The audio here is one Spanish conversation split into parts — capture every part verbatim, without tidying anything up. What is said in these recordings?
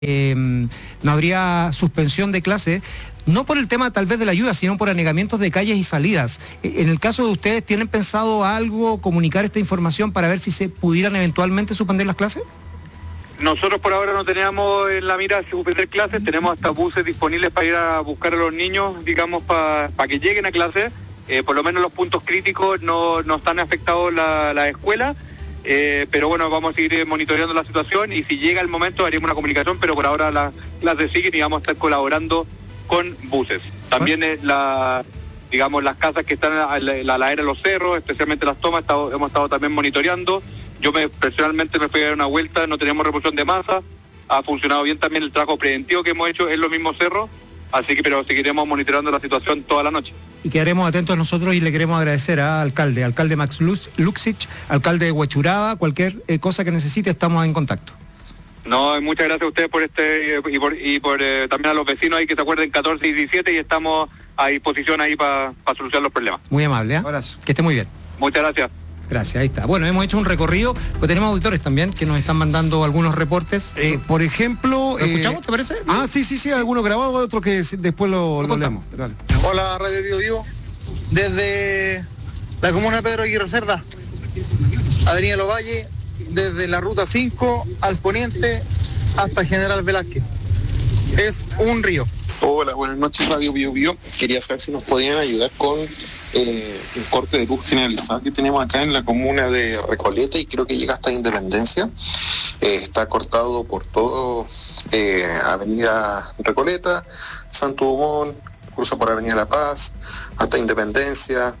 Eh, no habría suspensión de clase, no por el tema tal vez de la ayuda, sino por anegamientos de calles y salidas. En el caso de ustedes, ¿tienen pensado algo, comunicar esta información para ver si se pudieran eventualmente suspender las clases? Nosotros por ahora no teníamos en la mira suspender clases, tenemos hasta buses disponibles para ir a buscar a los niños, digamos, para pa que lleguen a clase. Eh, por lo menos los puntos críticos no, no están afectados la, la escuela. Eh, pero bueno, vamos a seguir monitoreando la situación y si llega el momento haríamos una comunicación, pero por ahora las clases siguen y vamos a estar colaborando con buses. También es la, digamos, las casas que están a la, la ladera de los cerros, especialmente las tomas, estado, hemos estado también monitoreando. Yo me personalmente me fui a dar una vuelta, no teníamos reposición de masa, ha funcionado bien también el trabajo preventivo que hemos hecho en los mismos cerros, así que pero seguiremos monitoreando la situación toda la noche. Y quedaremos atentos nosotros y le queremos agradecer al alcalde, alcalde Max Luxich, alcalde de Huechuraba, cualquier eh, cosa que necesite, estamos en contacto. No, muchas gracias a ustedes por este y por, y por eh, también a los vecinos ahí que se acuerden catorce y diecisiete y estamos a disposición ahí para pa solucionar los problemas. Muy amable, ¿eh? Abrazo. Que esté muy bien. Muchas gracias. Gracias, ahí está. Bueno, hemos hecho un recorrido, pues tenemos auditores también que nos están mandando algunos reportes. Eh, por ejemplo... ¿Lo escuchamos, te parece? Ah, sí, sí, sí, algunos grabados, otros que después lo, lo leemos. Dale. Hola, Radio Bio Vivo. Desde la comuna de Pedro Aguirre Cerda, Avenida Los Valles, desde la ruta cinco al poniente hasta General Velázquez. Es un río. Hola, buenas noches, Radio Bio Bio. Quería saber si nos podían ayudar con eh, un corte de luz generalizado que tenemos acá en la comuna de Recoleta y creo que llega hasta Independencia. Eh, está cortado por todo eh, Avenida Recoleta, Santo Dumont, cruza por Avenida La Paz, hasta Independencia.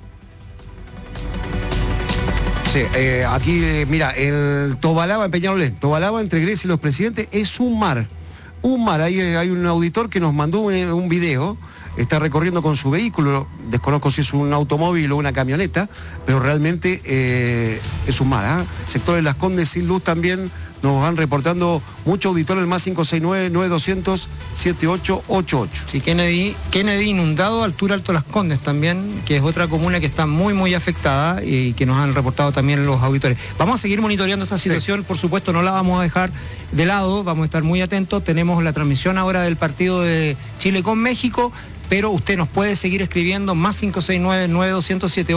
Sí, eh, aquí, eh, mira, el Tobalaba en Peñalolén, Tobalaba entre Grecia y los Presidentes es un mar, un mar. Ahí hay un auditor que nos mandó un, un video, está recorriendo con su vehículo, desconozco si es un automóvil o una camioneta, pero realmente eh, es un mar, ¿eh? Sector de Las Condes sin luz también. Nos van reportando mucho auditor el más cinco seis nueve, nueve dos cero cero, siete ocho ocho ocho. Sí, Kennedy, Kennedy inundado, altura Alto Las Condes también, que es otra comuna que está muy, muy afectada y que nos han reportado también los auditores. Vamos a seguir monitoreando esta situación, sí. Por supuesto, no la vamos a dejar de lado, vamos a estar muy atentos. Tenemos la transmisión ahora del partido de Chile con México, pero usted nos puede seguir escribiendo más cinco seis nueve, nueve dos cero cero, siete ocho.